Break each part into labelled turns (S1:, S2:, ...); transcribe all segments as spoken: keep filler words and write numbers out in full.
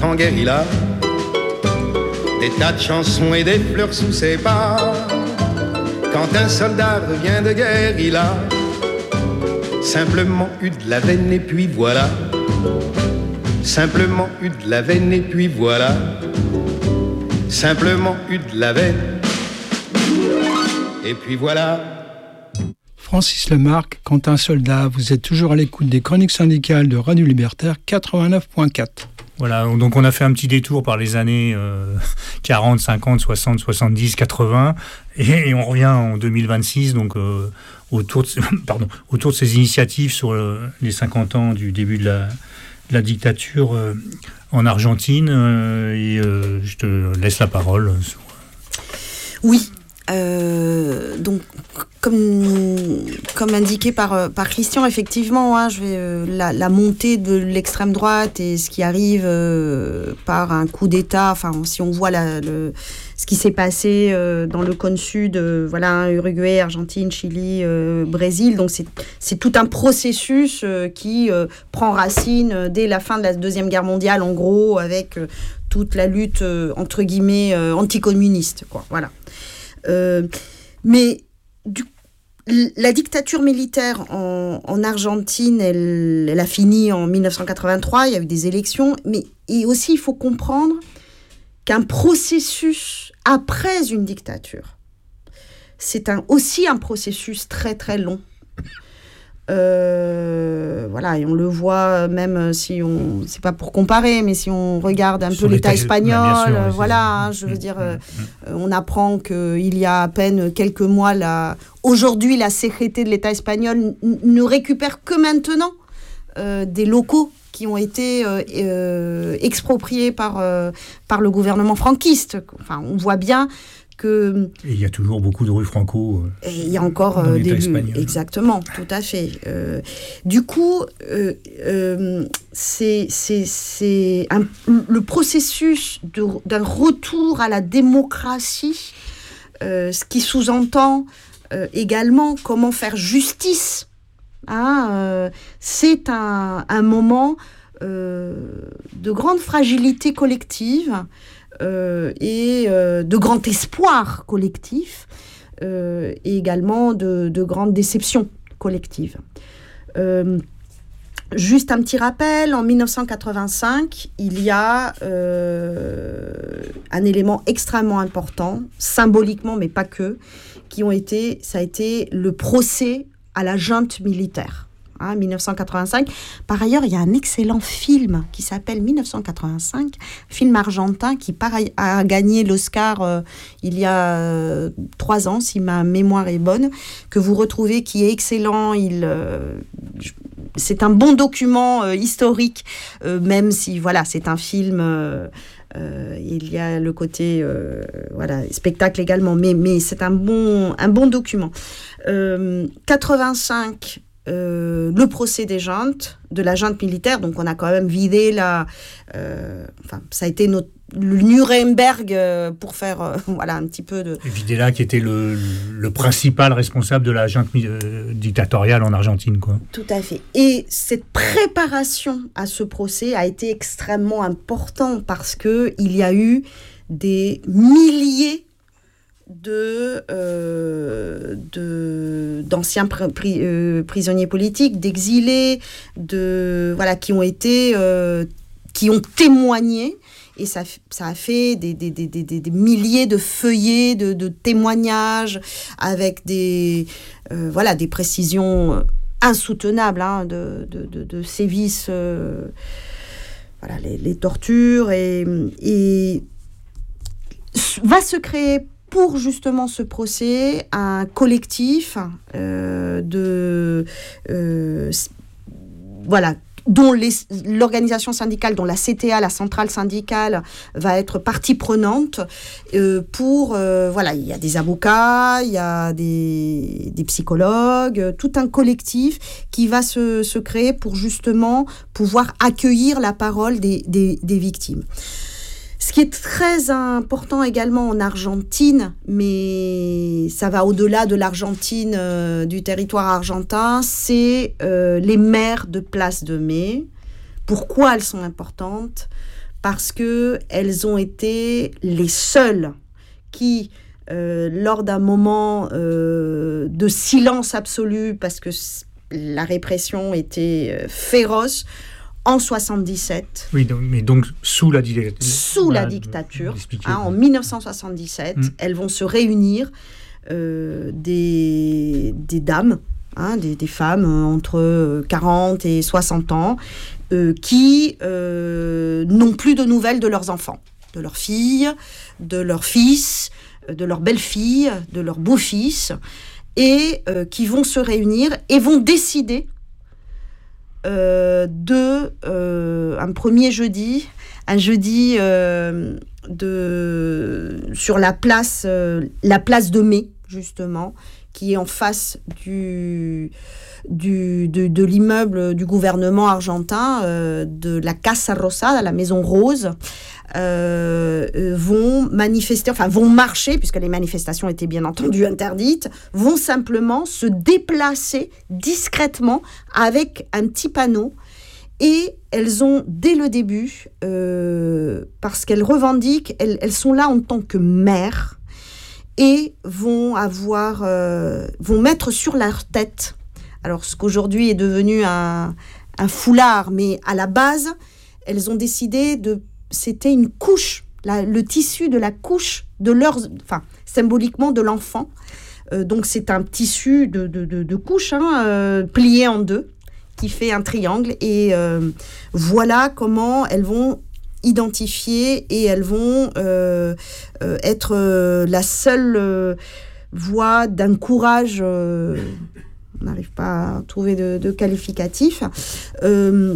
S1: En guérilla, des tas de chansons et des fleurs sous ses pas. Quand un soldat revient de guerre, il a simplement eu de la veine et puis voilà. Simplement eu de la veine et puis voilà. Simplement eu de la veine et puis voilà.
S2: Francis Lemarque, quand un soldat, vous êtes toujours à l'écoute des chroniques syndicales de Radio Libertaire quatre-vingt-neuf point quatre.
S3: Voilà, donc on a fait un petit détour par les années euh, quarante, cinquante, soixante, soixante-dix, quatre-vingts, et, et on revient en deux mille vingt-six, donc euh, autour, de, pardon, autour de ces initiatives sur euh, les cinquante ans du début de la, de la dictature euh, en Argentine, euh, et euh, je te laisse la parole. Sur...
S4: Oui. Euh, donc, comme, comme indiqué par, par Christian, effectivement, hein, je vais, euh, la, la montée de l'extrême droite et ce qui arrive euh, par un coup d'État, enfin, si on voit la, le, ce qui s'est passé euh, dans le cône sud, euh, voilà, Uruguay, Argentine, Chili, euh, Brésil, donc c'est, c'est tout un processus euh, qui euh, prend racine euh, dès la fin de la Deuxième Guerre mondiale, en gros, avec euh, toute la lutte, euh, entre guillemets, euh, anticommuniste, quoi, voilà. Euh, mais du, la dictature militaire en, en Argentine, elle, elle a fini en dix-neuf cent quatre-vingt-trois, il y a eu des élections, mais et aussi il faut comprendre qu'un processus après une dictature, c'est un, aussi un processus très très long. Euh, voilà, et on le voit même si on, c'est pas pour comparer, mais si on regarde un
S3: Sur
S4: peu l'État
S3: l'État,
S4: espagnol,
S3: sûr,
S4: euh,
S3: oui,
S4: voilà, hein, je veux dire, euh, on apprend qu'il y a à peine quelques mois, la, aujourd'hui, la C G T de l'État espagnol n- ne récupère que maintenant euh, des locaux qui ont été euh, euh, expropriés par, euh, par le gouvernement franquiste. Enfin, on voit bien que...
S3: Et il y a toujours beaucoup de rues franco.
S4: Euh, et il y a encore euh, des lieux. Exactement, tout à fait. Euh, du coup, euh, euh, c'est, c'est, c'est un, le processus de, d'un retour à la démocratie, euh, ce qui sous-entend euh, également comment faire justice. Hein, euh, c'est un, un moment euh, de grande fragilité collective. Euh, et euh, de grand espoir collectif euh, et également de, de grande déception collective. Euh, juste un petit rappel, en dix-neuf cent quatre-vingt-cinq, il y a euh, un élément extrêmement important, symboliquement mais pas que, qui ont été, ça a été le procès à la junte militaire. Hein, dix-neuf cent quatre-vingt-cinq. Par ailleurs, il y a un excellent film qui s'appelle dix-neuf cent quatre-vingt-cinq, film argentin qui pareil, a gagné l'Oscar euh, il y a euh, trois ans, si ma mémoire est bonne, que vous retrouvez, qui est excellent. Il, euh, c'est un bon document euh, historique, euh, même si voilà, c'est un film... Euh, Euh, il y a le côté euh, voilà, spectacle également, mais, mais c'est un bon, un bon document. Euh, quatre-vingt-cinq, euh, le procès des juntes, de la junte militaire, donc on a quand même vidé la... Euh, enfin, ça a été notre, le Nuremberg euh, pour faire euh, voilà, un petit peu de...
S3: Et Videla qui était le, le principal responsable de la junte euh, dictatoriale en Argentine, quoi.
S4: Tout à fait. Et cette préparation à ce procès a été extrêmement importante parce qu'il y a eu des milliers de, euh, de, d'anciens pr- pri- euh, prisonniers politiques, d'exilés, de, voilà, qui ont été... Euh, qui ont témoigné. Et ça, ça a fait des, des, des, des, des milliers de feuillets, de, de témoignages, avec des, euh, voilà, des précisions insoutenables hein, de, de, de, de sévices, euh, voilà, les, les tortures. Et, et va se créer pour justement ce procès un collectif euh, de... Euh, voilà, dont les, l'organisation syndicale, dont la C T A, la centrale syndicale, va être partie prenante euh, pour... Euh, voilà, il y a des avocats, il y a des, des psychologues, tout un collectif qui va se, se créer pour justement pouvoir accueillir la parole des, des, des victimes. Ce qui est très important également en Argentine, mais ça va au-delà de l'Argentine, euh, du territoire argentin, c'est euh, les maires de Place de Mai. Pourquoi elles sont importantes ? parce qu'elles ont été les seules qui, euh, lors d'un moment euh, de silence absolu, parce que la répression était féroce, en soixante-dix-sept.
S3: Oui, donc, mais donc sous la, di-
S4: sous la, la dictature, hein, en dix-neuf cent soixante-dix-sept, mmh. elles vont se réunir, euh, des, des dames, hein, des, des femmes entre quarante et soixante ans, euh, qui euh, n'ont plus de nouvelles de leurs enfants, de leurs filles, de leurs fils, de leurs belles-filles, de leurs beaux-fils, et euh, qui vont se réunir et vont décider euh, de euh, un premier jeudi, un jeudi euh, de, sur la place, euh, la place de Mai, justement, qui est en face du, du, de, de l'immeuble du gouvernement argentin, euh, de la Casa Rosada, la Maison Rose, euh, vont manifester, enfin vont marcher, puisque les manifestations étaient bien entendu interdites, vont simplement se déplacer discrètement avec un petit panneau. Et elles ont, dès le début, euh, parce qu'elles revendiquent, elles, elles sont là en tant que mères, et vont avoir, euh, vont mettre sur leur tête, alors ce qu'aujourd'hui est devenu un, un foulard, mais à la base, elles ont décidé de, c'était une couche, la, le tissu de la couche de leur, enfin symboliquement de l'enfant, euh, donc c'est un tissu de, de, de, de couche, hein, euh, plié en deux, qui fait un triangle, et euh, voilà comment elles vont identifiées et elles vont euh, euh, être euh, la seule euh, voie d'un courage, euh, on n'arrive pas à trouver de, de qualificatif. Euh,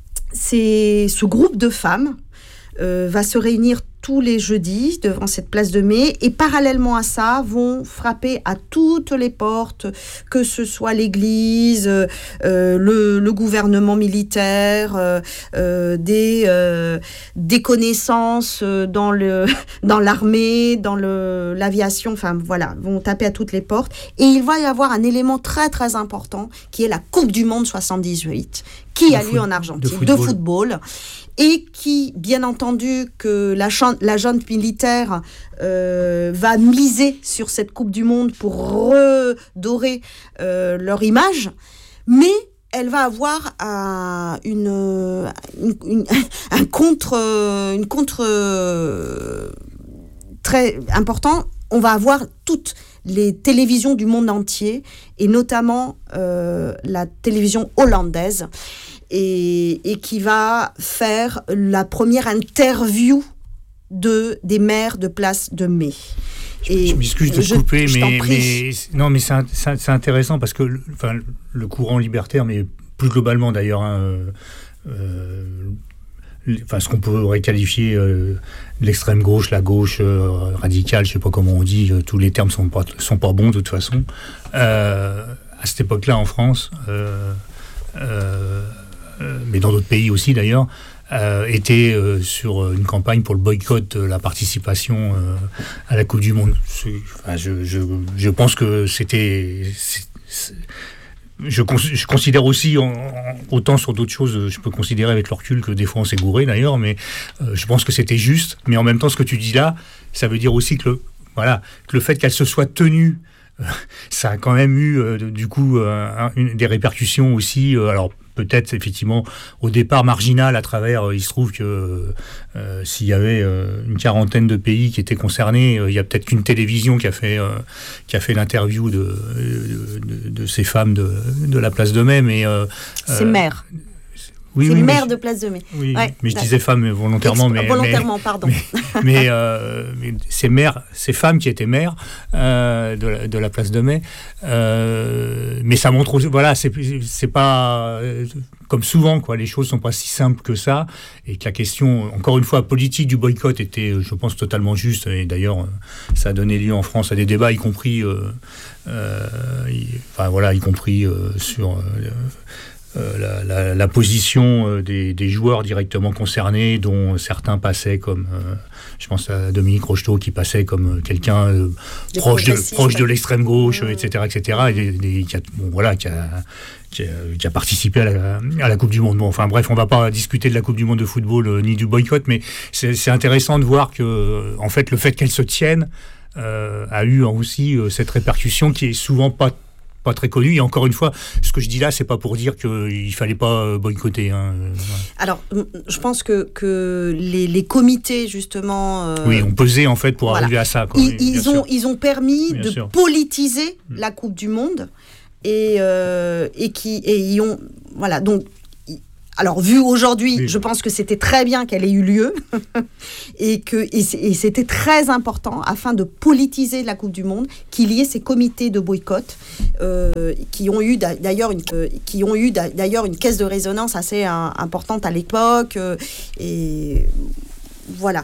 S4: c'est, ce groupe de femmes euh, va se réunir tous les jeudis devant cette place de Mai, et parallèlement à ça vont frapper à toutes les portes, que ce soit l'église, euh, le, le gouvernement militaire, euh, euh, des, euh, des connaissances dans, le, dans l'armée, dans le, l'aviation, enfin voilà, vont taper à toutes les portes. Et il va y avoir un élément très très important qui est la Coupe du Monde soixante-dix-huit, qui de a foot, lieu en Argentine, de football. de football, et qui, bien entendu, que la, chan- la junte militaire euh, va miser sur cette Coupe du Monde pour redorer euh, leur image, mais elle va avoir un, une, une, une, un contre, une contre euh, très important. On va avoir toutes les télévisions du monde entier, et notamment euh, la télévision hollandaise, et, et qui va faire la première interview de, des maires de Place de Mai.
S3: Et je m'excuse de te couper, je, mais, mais, non, mais c'est, c'est, c'est intéressant parce que enfin, le courant libertaire, mais plus globalement d'ailleurs, hein, euh, euh, enfin, ce qu'on pourrait qualifier euh, l'extrême gauche, la gauche euh, radicale, je ne sais pas comment on dit, euh, tous les termes ne sont pas, sont pas bons de toute façon. Euh, à cette époque-là, en France, euh, euh, euh, mais dans d'autres pays aussi d'ailleurs, euh, était euh, sur une campagne pour le boycott de la participation euh, à la Coupe du Monde. Enfin, je, je, je pense que c'était... C'est, c'est, Je, cons- je considère aussi, en, en, autant sur d'autres choses, je peux considérer avec le recul que des fois on s'est gouré d'ailleurs, mais euh, je pense que c'était juste. Mais en même temps, ce que tu dis là, ça veut dire aussi que le, voilà, que le fait qu'elle se soit tenue, euh, ça a quand même eu euh, du coup euh, une, des répercussions aussi. Euh, alors peut-être effectivement au départ marginal à travers, euh, il se trouve que euh, s'il y avait euh, une quarantaine de pays qui étaient concernés, euh, il y a peut-être qu'une télévision qui a fait, euh, qui a fait l'interview de, de, de, de ces femmes de, de la Place de Mai. Mais, euh,
S4: c'est euh, mère.
S3: Oui,
S4: c'est
S3: oui,
S4: maire
S3: je,
S4: de Place de Mai.
S3: Oui, ouais, mais je disais femme volontairement.
S4: Exp-
S3: mais,
S4: volontairement,
S3: mais,
S4: pardon.
S3: Mais, mais, euh, mais ces, mères, ces femmes qui étaient maires euh, de, la, de la Place de Mai, euh, mais ça montre aussi, voilà, c'est, c'est pas, euh, comme souvent, quoi, les choses sont pas si simples que ça, et que la question, encore une fois, politique du boycott était, je pense, totalement juste, et d'ailleurs, ça a donné lieu en France à des débats, y compris, euh, euh, y, enfin voilà, y compris euh, sur... Euh, euh, la, la, la position des, des joueurs directement concernés, dont certains passaient comme, euh, je pense à Dominique Rocheteau qui passait comme quelqu'un euh, proche de proche de l'extrême gauche, mmh. et cetera, et cetera, et, et, et qui a, bon, voilà, qui a Qui a, qui a participé à la, à la Coupe du Monde. Bon, enfin bref, on ne va pas discuter de la Coupe du Monde de football euh, ni du boycott, mais c'est, c'est intéressant de voir que, en fait, le fait qu'elle se tienne euh, a eu aussi euh, cette répercussion qui est souvent pas pas très connue. Et encore une fois, ce que je dis là, c'est pas pour dire qu'il fallait pas boycotter. Hein.
S4: Alors, je pense que que les, les comités justement. Euh,
S3: oui, ont pesé en fait pour voilà. arriver à ça. Quoi.
S4: Ils,
S3: oui,
S4: ils ont ils ont permis
S3: bien
S4: de
S3: sûr.
S4: politiser mmh. la Coupe du Monde. Et, euh, et qui et ils ont voilà donc alors vu aujourd'hui oui. je pense que c'était très bien qu'elle ait eu lieu et que et, et c'était très important afin de politiser la Coupe du Monde qu'il y ait ces comités de boycott euh, qui ont eu d'ailleurs une euh, qui ont eu d'ailleurs une caisse de résonance assez euh, importante à l'époque euh, et voilà.